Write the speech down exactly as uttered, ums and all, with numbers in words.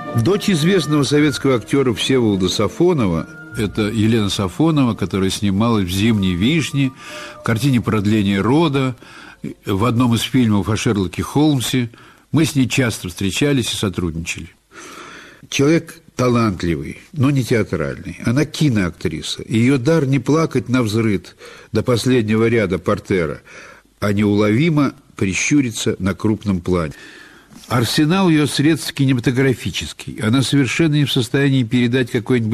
Дочь известного советского актера Всеволода Сафонова, это Елена Сафонова, которая снималась в «Зимней вишне», в картине «Продление рода», в одном из фильмов о Шерлоке Холмсе. Мы с ней часто встречались и сотрудничали. Человек талантливый, но не театральный. Она киноактриса. Ее дар не плакать навзрыд до последнего ряда портера, а неуловимо прищуриться на крупном плане. Арсенал ее средств кинематографический. Она совершенно не в состоянии передать какой-нибудь